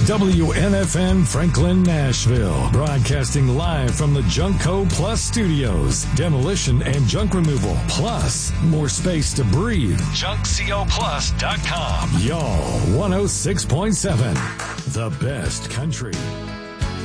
WNFN Franklin, Nashville. Broadcasting live from the Junkco Plus studios. Demolition and junk removal. Plus, more space to breathe. JunkCoPlus.com. Y'all 106.7. The best country.